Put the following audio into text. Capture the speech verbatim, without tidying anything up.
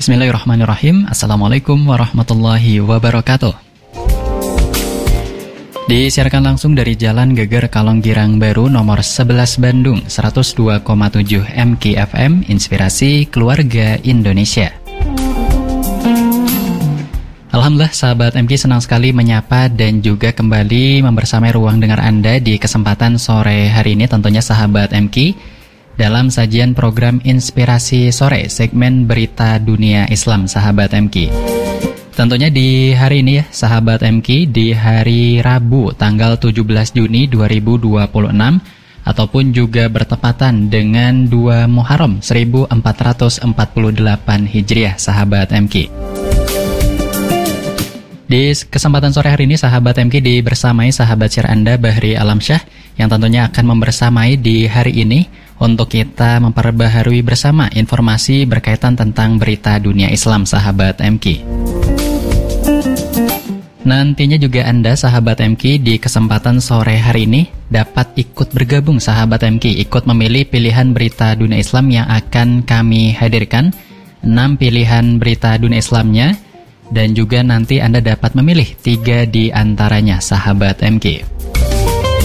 Bismillahirrahmanirrahim. Assalamualaikum warahmatullahi wabarakatuh. Disiarkan langsung dari Jalan Geger Kalong Girang Baru nomor sebelas Bandung, seratus dua koma tujuh M K F M, Inspirasi Keluarga Indonesia. Alhamdulillah sahabat M K, senang sekali menyapa dan juga kembali membersamai ruang dengar Anda di kesempatan sore hari ini, tentunya sahabat M K, dalam sajian program Inspirasi Sore, segmen Berita Dunia Islam, sahabat M K. Tentunya di hari ini ya, sahabat M K, di hari Rabu tanggal tujuh belas Juni dua ribu dua puluh enam, ataupun juga bertepatan dengan dua Muharram seribu empat ratus empat puluh delapan Hijriah, sahabat M K. Di kesempatan sore hari ini, sahabat M K, dibersamai sahabat share Anda Bahri Alamsyah, yang tentunya akan membersamai di hari ini untuk kita memperbaharui bersama informasi berkaitan tentang berita dunia Islam, sahabat M K. Nantinya juga Anda, sahabat M K, di kesempatan sore hari ini dapat ikut bergabung, sahabat M K, ikut memilih pilihan berita dunia Islam yang akan kami hadirkan, enam pilihan berita dunia Islamnya, dan juga nanti Anda dapat memilih tiga di antaranya, sahabat M K.